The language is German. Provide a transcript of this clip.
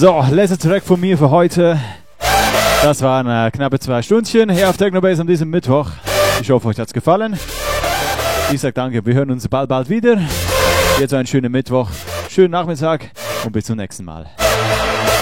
So, letzter Track von mir für heute. Das waren knappe 2 Stündchen hier auf Technobase an diesem Mittwoch. Ich hoffe, euch hat es gefallen. Ich sage danke, wir hören uns bald wieder. Jetzt einen schönen Mittwoch, schönen Nachmittag und bis zum nächsten Mal.